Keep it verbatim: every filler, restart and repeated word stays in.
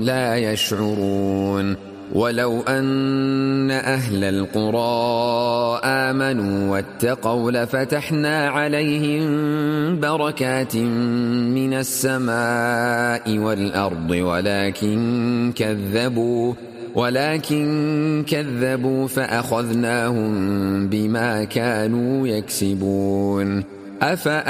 لا يشعرون ولو أن أهل القرى آمنوا واتقوا لفتحنا عليهم بركات من السماء والأرض ولكن كذبوا ولكن كذبوا فأخذناهم بما كانوا يكسبون.